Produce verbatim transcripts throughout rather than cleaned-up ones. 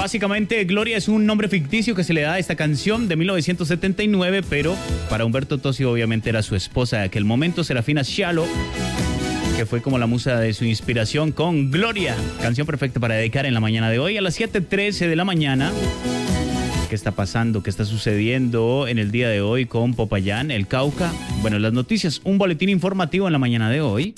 Básicamente, Gloria es un nombre ficticio que se le da a esta canción de mil novecientos setenta y nueve, pero para Humberto Tozzi obviamente era su esposa de aquel momento, Serafina Scialo, que fue como la musa de su inspiración con Gloria. Canción perfecta para dedicar en la mañana de hoy a las siete trece de la mañana. ¿Qué está pasando? ¿Qué está sucediendo en el día de hoy con Popayán, el Cauca? Bueno, las noticias, un boletín informativo en la mañana de hoy.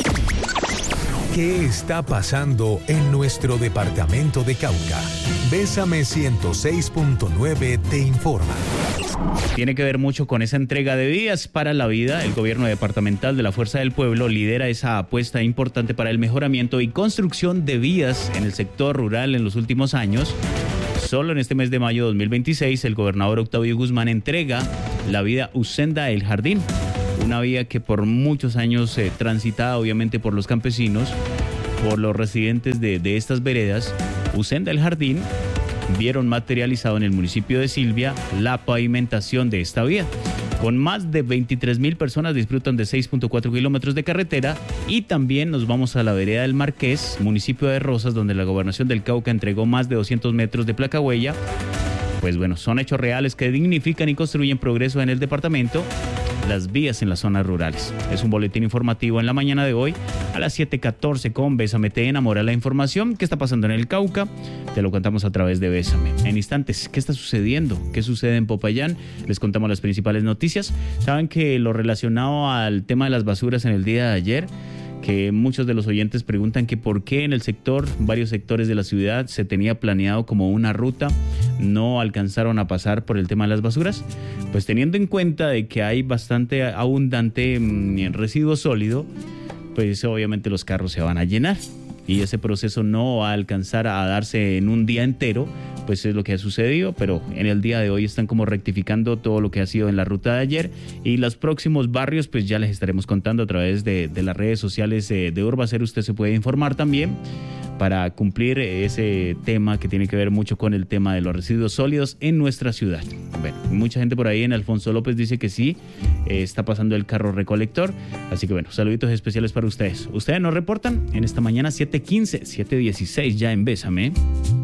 ¿Qué está pasando en nuestro departamento de Cauca? Bésame ciento seis punto nueve te informa. Tiene que ver mucho con esa entrega de vías para la vida. El gobierno departamental de la Fuerza del Pueblo lidera esa apuesta importante para el mejoramiento y construcción de vías en el sector rural en los últimos años. Solo en este mes de mayo de dos mil veintiséis, el gobernador Octavio Guzmán entrega la vía Usenda El Jardín, una vía que por muchos años eh, transitada obviamente por los campesinos, por los residentes de, de estas veredas. Usenda El Jardín vieron materializado en el municipio de Silvia la pavimentación de esta vía. Con más de veintitrés mil personas disfrutan de seis punto cuatro kilómetros de carretera. Y también nos vamos a la vereda del Marqués, municipio de Rosas, donde la gobernación del Cauca entregó más de doscientos metros de placa huella. Pues bueno, son hechos reales que dignifican y construyen progreso en el departamento, las vías en las zonas rurales. Es un boletín informativo en la mañana de hoy a las siete catorce con Bésame, te enamora la información. ¿Qué está pasando en el Cauca? Te lo contamos a través de Bésame. En instantes, ¿qué está sucediendo? ¿Qué sucede en Popayán? Les contamos las principales noticias. Saben que lo relacionado al tema de las basuras en el día de ayer, que muchos de los oyentes preguntan que por qué en el sector, varios sectores de la ciudad, se tenía planeado como una ruta, no alcanzaron a pasar por el tema de las basuras. Pues teniendo en cuenta de que hay bastante abundante mmm, residuo sólido, pues obviamente los carros se van a llenar y ese proceso no va a alcanzar a darse en un día entero. Pues es lo que ha sucedido, pero en el día de hoy están como rectificando todo lo que ha sido en la ruta de ayer, y los próximos barrios pues ya les estaremos contando a través de, de las redes sociales de, de Urbacer. Usted se puede informar también para cumplir ese tema que tiene que ver mucho con el tema de los residuos sólidos en nuestra ciudad. Bueno, mucha gente por ahí en Alfonso López dice que sí, eh, está pasando el carro recolector, así que bueno, saluditos especiales para ustedes. Ustedes nos reportan en esta mañana siete quince, siete dieciséis ya en Bésame.